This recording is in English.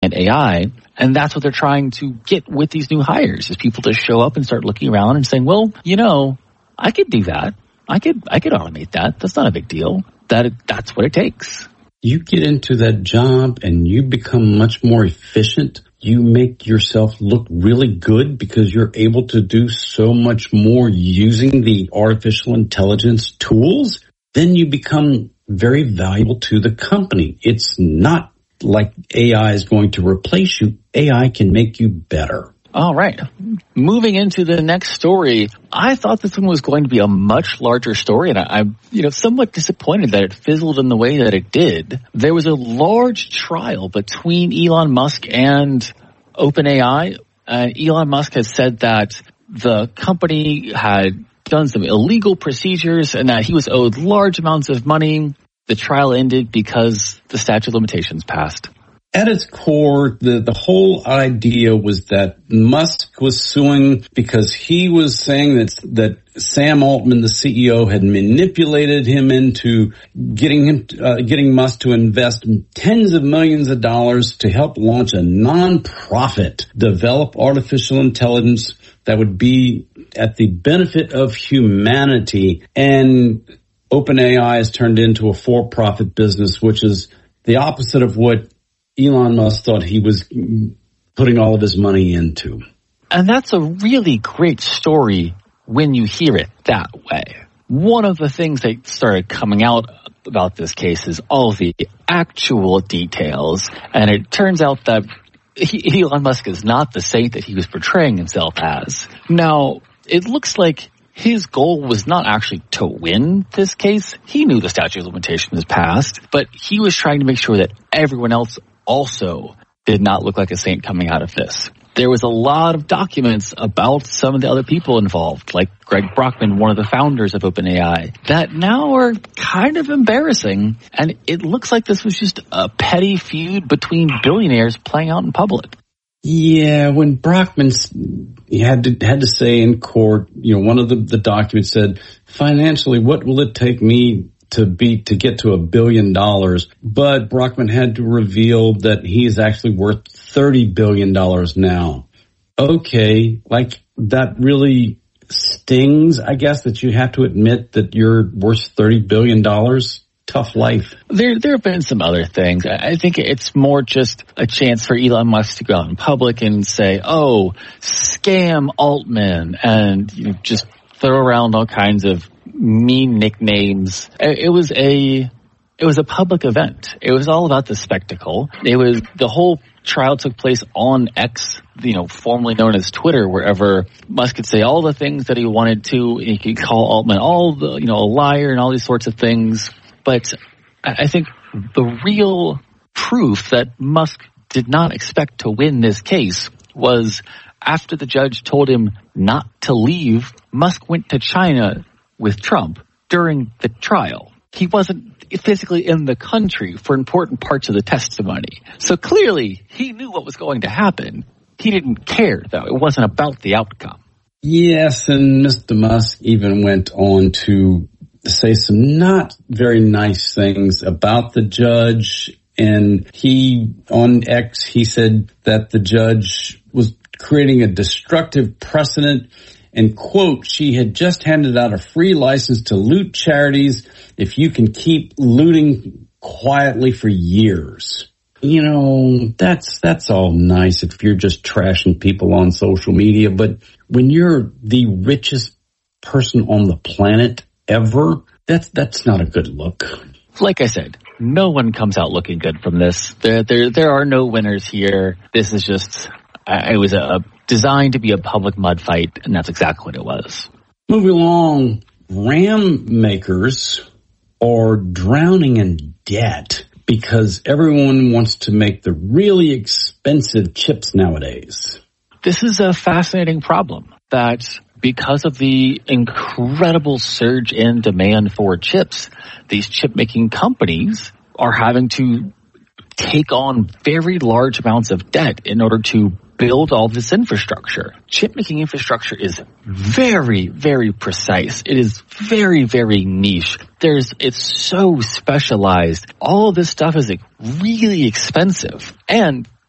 and AI. And that's what they're trying to get with these new hires, is people to show up and start looking around and saying, well, I could do that. I could automate that. That's not a big deal. That's what it takes. You get into that job and you become much more efficient. You make yourself look really good because you're able to do so much more using the artificial intelligence tools. Then you become very valuable to the company. It's not like AI is going to replace you. AI can make you better. All right. Moving into the next story, I thought this one was going to be a much larger story, and I'm somewhat disappointed that it fizzled in the way that it did. There was a large trial between Elon Musk and OpenAI. Elon Musk has said that the company had done some illegal procedures and that he was owed large amounts of money. The trial ended because the statute of limitations passed. At its core, the whole idea was that Musk was suing because he was saying that Sam Altman, the CEO, had manipulated him into getting Musk to invest tens of millions of dollars to help launch a nonprofit, develop artificial intelligence that would be at the benefit of humanity. And OpenAI has turned into a for-profit business, which is the opposite of what Elon Musk thought he was putting all of his money into. And that's a really great story when you hear it that way. One of the things that started coming out about this case is all the actual details. And it turns out that Elon Musk is not the saint that he was portraying himself as. Now, it looks like his goal was not actually to win this case. He knew the statute of limitations was passed, but he was trying to make sure that everyone else also did not look like a saint coming out of this. There was a lot of documents about some of the other people involved, like Greg Brockman, one of the founders of OpenAI, that now are kind of embarrassing. And it looks like this was just a petty feud between billionaires playing out in public. Yeah, when Brockman had to say in court, one of the documents said, financially, what will it take me to get to $1 billion? But Brockman had to reveal that he is actually worth $30 billion now. Okay, like that really stings, I guess, that you have to admit that you're worth $30 billion. Tough life. There have been some other things. I think it's more just a chance for Elon Musk to go out in public and say, oh, scam Altman, and just throw around all kinds of mean nicknames. It was a public event. It was all about the spectacle. The whole trial took place on X, formerly known as Twitter, wherever Musk could say all the things that he wanted to. He could call Altman a liar and all these sorts of things. But I think the real proof that Musk did not expect to win this case was after the judge told him not to leave, Musk went to China with Trump during the trial. He wasn't physically in the country for important parts of the testimony. So clearly he knew what was going to happen. He didn't care, though. It wasn't about the outcome. Yes, and Mr. Musk even went on to say some not very nice things about the judge. And on X, he said that the judge was creating a destructive precedent. And, quote, she had just handed out a free license to loot charities if you can keep looting quietly for years. That's all nice if you're just trashing people on social media. But when you're the richest person on the planet ever, that's not a good look. Like I said, no one comes out looking good from this. There are no winners here. This is just, it was designed to be a public mud fight, and that's exactly what it was. Moving along, RAM makers are drowning in debt because everyone wants to make the really expensive chips nowadays. This is a fascinating problem that because of the incredible surge in demand for chips, these chip-making companies are having to take on very large amounts of debt in order to build all this infrastructure. Chip-making infrastructure is very, very precise. It is very, very niche. It's so specialized. All of this stuff is really expensive. And